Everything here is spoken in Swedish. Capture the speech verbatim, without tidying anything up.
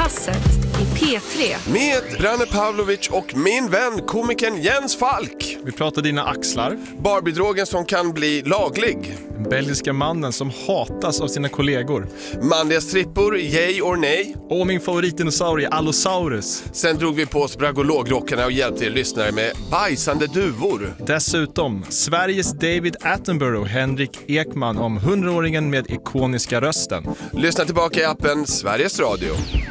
Passet i P tre. Med Branne Pavlovic och min vän, komikern Jens Falk. Vi pratar dina axlar. Barbie-drogen som kan bli laglig. Den belgiska mannen som hatas av sina kollegor. Manliga strippor, yay or nej. Och min favoritdinosaurie, Allosaurus. Sen drog vi på oss bragologrockarna och hjälpte er lyssnare med bajsande duvor. Dessutom, Sveriges David Attenborough, Henrik Ekman om hundraåringen med ikoniska rösten. Lyssna tillbaka i appen Sveriges Radio.